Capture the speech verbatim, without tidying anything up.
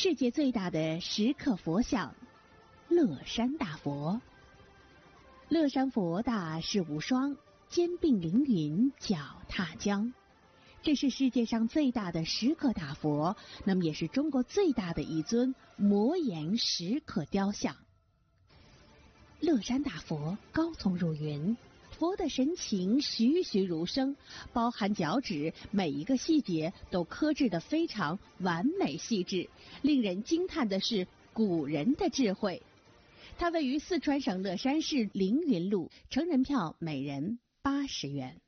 世界最大的石刻佛像——乐山大佛。乐山佛大势无双，肩并凌云，脚踏江。这是世界上最大的石刻大佛，那么也是中国最大的一尊摩岩石刻雕像。乐山大佛高耸入云，佛的神情栩栩如生，包含脚趾，每一个细节都刻制得非常完美细致。令人惊叹的是古人的智慧。它位于四川省乐山市凌云路，成人票每人八十元。